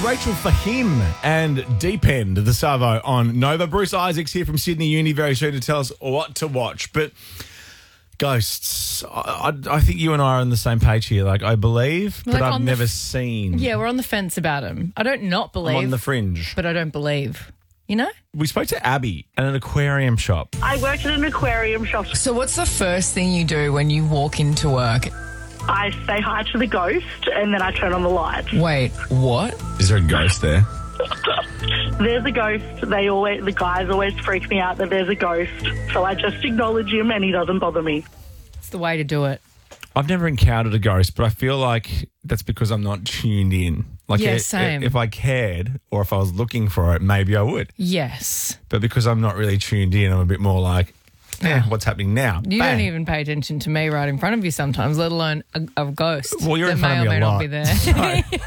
Rachel Fahim and Deep End, the Savo on Nova. Bruce Isaacs here from Sydney Uni very soon to tell us what to watch. But ghosts, I think you and I are on the same page here. Like, I believe, but I've never seen. Yeah, we're on the fence about him. I don't not believe. I'm on the fringe. But I don't believe. You know? We spoke to Abby at an aquarium shop. I worked at an aquarium shop. So what's the first thing you do when you walk into work? I say hi to the ghost and then I turn on the lights. Wait, what? Is there a ghost there? There's a ghost. The guys always freak me out that there's a ghost. So I just acknowledge him and he doesn't bother me. It's the way to do it. I've never encountered a ghost, but I feel like that's because I'm not tuned in. Like, yeah, same. If I cared or if I was looking for it, maybe I would. Yes. But because I'm not really tuned in, I'm a bit more like, what's happening now? You Bang. don't even pay attention to me right in front of you sometimes, let alone a ghost. Well, you're that in front may of me or a may lot. not be there.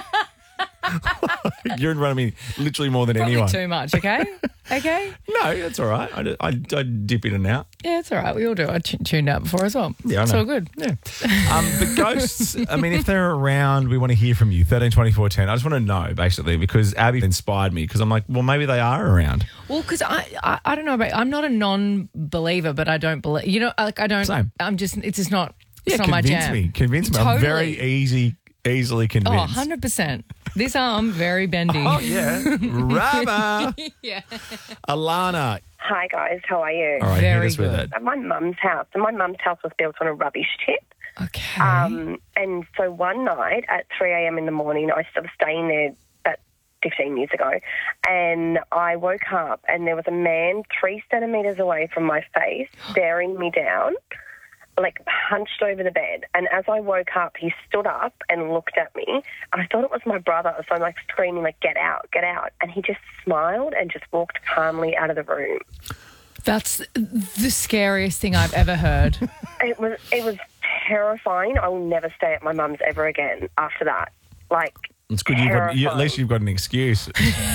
You're in front of me literally more than Probably anyone. too much, okay? Okay? No, that's all right. I dip in and out. Yeah, it's all right. We all do. I tuned out before as well. Yeah, I know. It's all good. Yeah. But ghosts, I mean, if they're around, we want to hear from you. 13 24 10. I just want to know, basically, because Abby inspired me because I'm like, well, maybe they are around. Well, because I don't know about, I'm not a non-believer, but I don't believe, you know, like I don't, Same. I'm just, it's just not, it's not my convince jam. me. Convince me. I'm Totally. very easily Oh, convinced. 100%. This arm, very bendy. Oh, yeah. Rubber. Yeah. Alana. Hi guys, how are you? All right, Very hit us with good. it. At my mum's house, and my mum's house was built on a rubbish tip. Okay. And so one night at 3 a.m. in the morning, I was staying there about 15 years ago, and I woke up and there was a man 3 centimetres away from my face staring me down, like hunched over the bed. And as I woke up, he stood up and looked at me, and I thought it was my brother, so I'm like screaming, like, get out, get out. And he just smiled and just walked calmly out of the room. That's the scariest thing I've ever heard. It was terrifying. I will never stay at my mum's ever again after that. Like, It's good. At least you've got an excuse.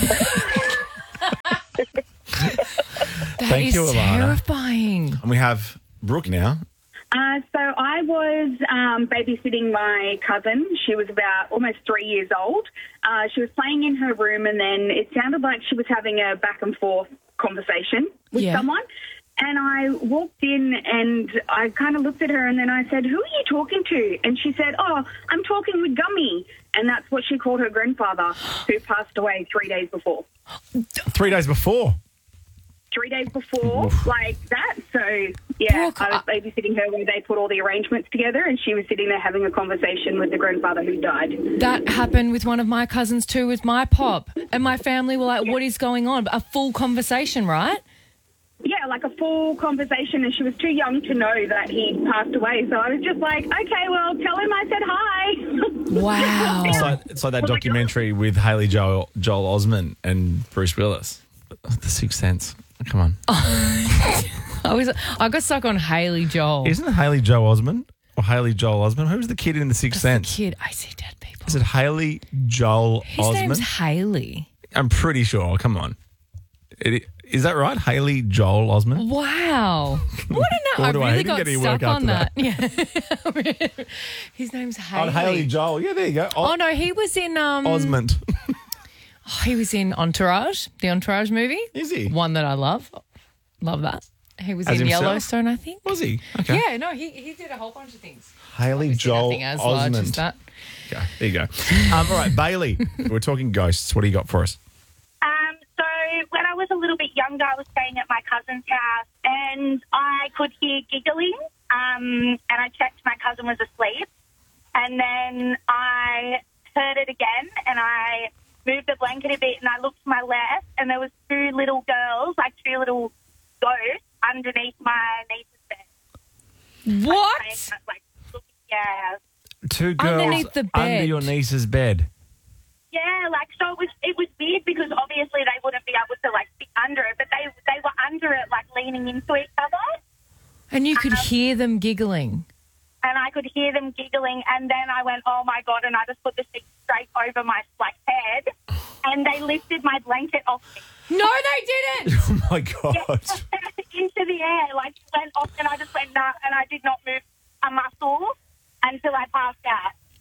Thank That is you, Alana. terrifying. And we have Brooke now. So I was babysitting my cousin. She was about almost 3 years old. She was playing in her room, and then it sounded like she was having a back and forth conversation with someone. And I walked in and I kind of looked at her and then I said, who are you talking to? And she said, oh, I'm talking with Gummy. And that's what she called her grandfather, who passed away 3 days before. 3 days before. 3 days before, like that. So, yeah, Brooke, I was babysitting her where they put all the arrangements together, and she was sitting there having a conversation with the grandfather who died. That happened with one of my cousins too, with my pop. And my family were like, what is going on? A full conversation, right? Yeah, like a full conversation, and she was too young to know that he passed away. So I was just like, okay, well, tell him I said hi. Wow. It's like that documentary with Haley Joel Osment and Bruce Willis. The Sixth Sense. Come on. I got stuck on Haley Joel. Isn't it Haley Joel Osment or Haley Joel Osment? Who's the kid in The Sixth Sense? The kid. I see dead people. Is it Haley Joel His Osment? name's Haley. I'm pretty sure. Come on. Is that right? Haley Joel Osment? Wow. What a Or do I I really even got get any stuck work on after that. Yeah. His name's Haley. Oh, Haley Joel. Yeah, there you go. Oh, no, he was in... Osment. he was in Entourage, the Entourage movie. Is he? One that I love. Love that. He was As in himself? Yellowstone, I think. Was he? Okay. Yeah, no, he did a whole bunch of things. Haley Obviously Joel nothing as large as Osment. that. Okay, there you go. All right, Bailey, we're talking ghosts. What do you got for us? So when I was a little bit younger, I was staying at my cousin's house and I could hear giggling and I checked my cousin was asleep and then I heard it again and I moved the blanket a bit and I looked to my left and there was two little girls, like two little ghosts underneath my niece's bed. What? Yeah. Two girls Underneath the under bed. your niece's bed. Yeah, like, so it was weird because obviously they wouldn't be able to, like, sit under it, but they were under it, like, leaning into each other. And you could hear them giggling. And I could hear them giggling, and then I went, oh, my God, and I just put the sheet straight over my, like, head, and they lifted my blanket off me. No, they didn't. Oh, my God. Into the air, like, went off, and I just went, nah, and I did not move a muscle until I passed out.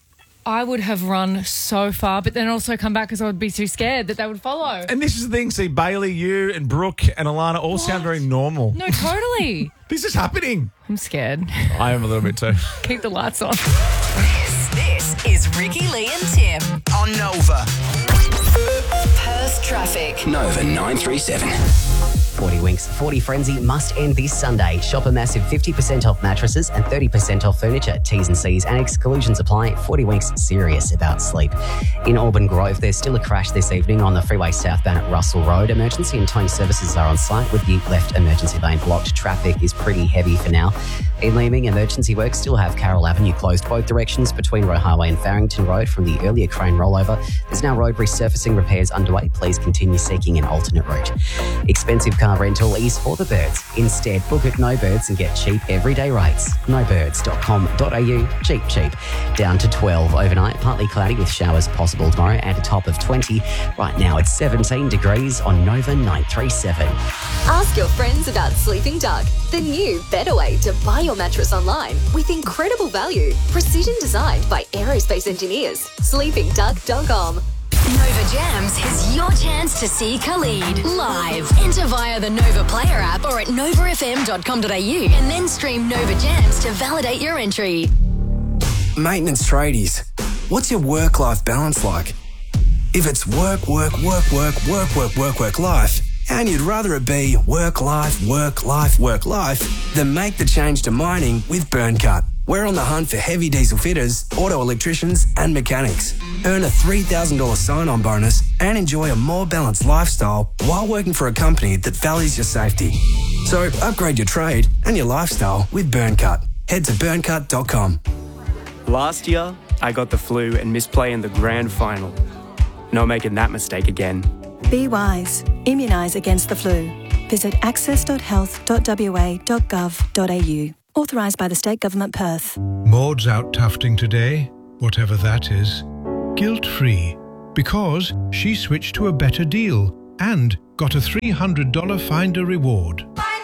I would have run so far, but then also come back because I would be too scared that they would follow. And this is the thing. See, Bailey, you and Brooke and Alana all sound very normal. No, totally. This is happening. I'm scared. I am a little bit too. Keep the lights on. This is Ricky, Lee and Tim On Nova. Perth Traffic. Nova 937. 40 Winks 40 Frenzy must end this Sunday. Shop a massive 50% off mattresses and 30% off furniture. T's and C's and exclusions apply. 40 Winks, serious about sleep. In Auburn Grove, there's still a crash this evening on the freeway southbound at Russell Road. Emergency and towing services are on site with the left emergency lane blocked. Traffic is pretty heavy for now. In Leeming, emergency works still have Carroll Avenue closed both directions between Roe Highway and Farrington Road from the earlier crane rollover. There's now road resurfacing repairs underway. Please continue seeking an alternate route. Expensive car rental is for the birds. Instead, book at No Birds and get cheap everyday rates. nobirds.com.au. Cheap. Down to 12 overnight. Partly cloudy with showers possible tomorrow and a top of 20. Right now it's 17 degrees on Nova 937. Ask your friends about Sleeping Duck, the new, better way to buy your mattress online with incredible value. Precision designed by aerospace engineers. SleepingDuck.com. Nova Jams is your chance to see Khalid live. Enter via the Nova Player app or at novafm.com.au and then stream Nova Jams to validate your entry. Maintenance tradies. What's your work-life balance like? If it's work, life, and you'd rather it be work, life, then make the change to mining with BurnCut. We're on the hunt for heavy diesel fitters, auto electricians, and mechanics. Earn a $3,000 sign-on bonus and enjoy a more balanced lifestyle while working for a company that values your safety. So upgrade your trade and your lifestyle with BurnCut. Head to burncut.com. Last year, I got the flu and missed playing the grand final. Not making that mistake again. Be wise. Immunise against the flu. Visit access.health.wa.gov.au. Authorised by the State Government Perth. Maud's out tufting today, whatever that is. Guilt-free. Because she switched to a better deal and got a $300 Finder reward.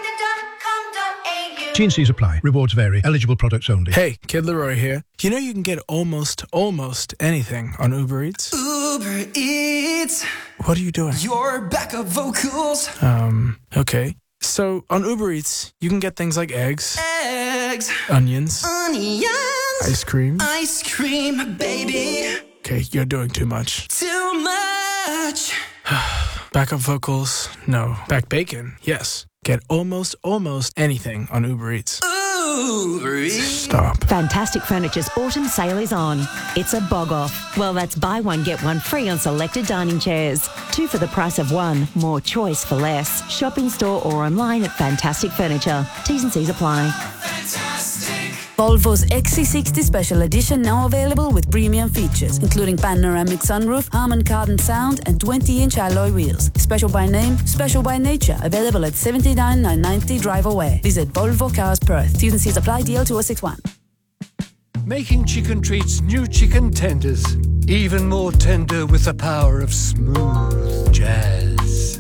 T&Cs apply. Rewards vary. Eligible products only. Hey, Kid Leroy here. You know you can get almost anything on Uber Eats? Uber Eats. What are you doing? Your backup vocals. Okay. So on Uber Eats, you can get things like eggs, onions, ice cream, baby. Okay, you're doing too much. Too much. Backup vocals, no. Back bacon, yes. Get almost anything on Uber Eats. Uber Eats. Stop. Fantastic Furniture's autumn sale is on. It's a bog off. Well, that's buy one, get one free on selected dining chairs. 2 for the price of 1. More choice for less. Shop in store or online at Fantastic Furniture. T's and C's apply. Volvo's XC60 Special Edition now available with premium features, including panoramic sunroof, Harman Kardon sound, and 20-inch alloy wheels. Special by name, special by nature. Available at $79,990 drive away. Visit Volvo Cars Perth. T's and C's apply. DL 2061. Making chicken treats new chicken tenders. Even more tender with the power of smooth jazz.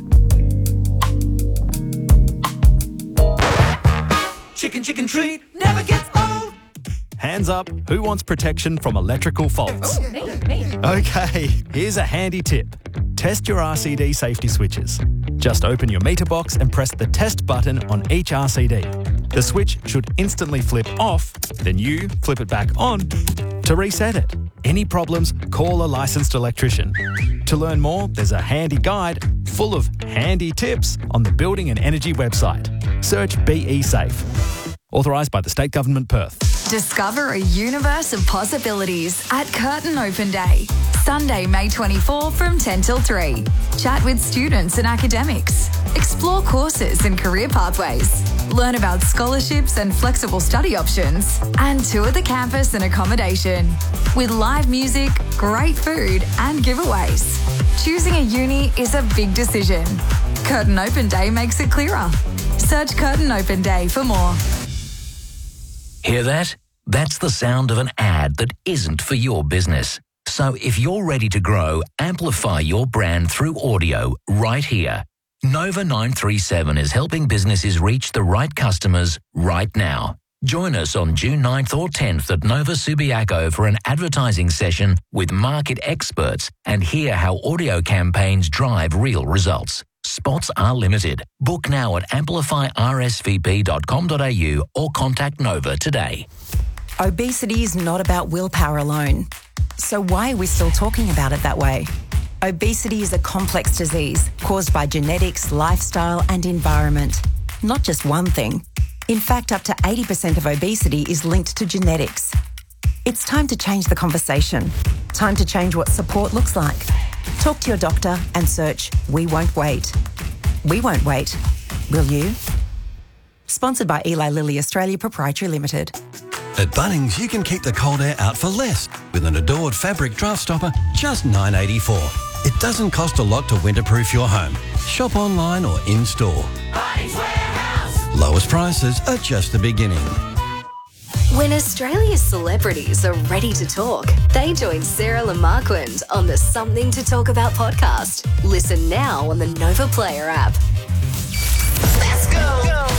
Chicken treat never gets old. Hands up, who wants protection from electrical faults? Me. Okay, here's a handy tip. Test your RCD safety switches. Just open your meter box and press the test button on each RCD. The switch should instantly flip off, then you flip it back on to reset it. Any problems, call a licensed electrician. To learn more, there's a handy guide full of handy tips on the Building and Energy website. Search BE Safe. Authorised by the State Government Perth. Discover a universe of possibilities at Curtin Open Day. Sunday, May 24 from 10 till 3. Chat with students and academics. Explore courses and career pathways. Learn about scholarships and flexible study options. And tour the campus and accommodation. With live music, great food and giveaways. Choosing a uni is a big decision. Curtin Open Day makes it clearer. Search Curtin Open Day for more. Hear that? That's the sound of an ad that isn't for your business. So if you're ready to grow, amplify your brand through audio right here. Nova 937 is helping businesses reach the right customers right now. Join us on June 9th or 10th at Nova Subiaco for an advertising session with market experts and hear how audio campaigns drive real results. Spots are limited. Book now at amplifyrsvp.com.au or contact Nova today. Obesity is not about willpower alone. So why are we still talking about it that way? Obesity is a complex disease caused by genetics, lifestyle and environment. Not just one thing. In fact, up to 80% of obesity is linked to genetics. It's time to change the conversation. Time to change what support looks like. Talk to your doctor and search We Won't Wait. We won't wait. Will you? Sponsored by Eli Lilly Australia Proprietary Limited. At Bunnings, you can keep the cold air out for less with an Adored fabric draft stopper, just $9.84. It doesn't cost a lot to winterproof your home. Shop online or in-store. Bunnings Warehouse. Lowest prices are just the beginning. When Australia's celebrities are ready to talk, they join Sarah Lamarquand on the Something to Talk About podcast. Listen now on the Nova Player app.